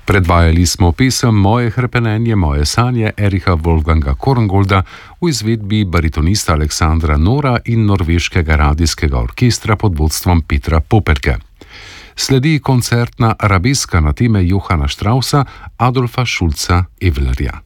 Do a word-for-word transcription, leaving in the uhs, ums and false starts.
Predvajali smo pesem Moje hrepenenje, moje sanje Ericha Wolfganga Korngolda v izvedbi baritonista Aleksandra Nora in norveškega radijskega orkestra pod vodstvom Petra Poperke. Sledi koncertna arabeska na teme Johana Straussa, Adolfa Schulza Evlerja.